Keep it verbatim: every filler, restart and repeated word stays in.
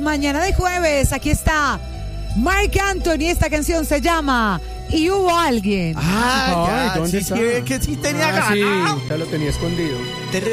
mañana de jueves. Aquí está Marc Anthony. Esta canción se llama Y hubo alguien. Ah, Ay, ya, ¿dónde sí, está? sí, que sí tenía Ah, ganado. sí, ya lo tenía escondido.